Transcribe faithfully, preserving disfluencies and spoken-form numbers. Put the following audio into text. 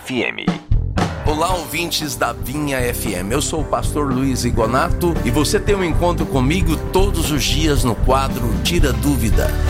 F M. Olá, ouvintes da Vinha F M. Eu sou o pastor Luiz Igonato e você tem um encontro comigo todos os dias no quadro Tira Dúvida.